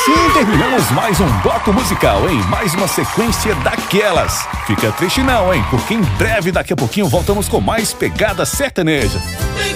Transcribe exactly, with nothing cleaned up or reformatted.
assim terminamos mais um bloco musical, hein? Mais uma sequência daquelas. Fica triste não, hein? Porque em breve, daqui a pouquinho, voltamos com mais pegada sertaneja.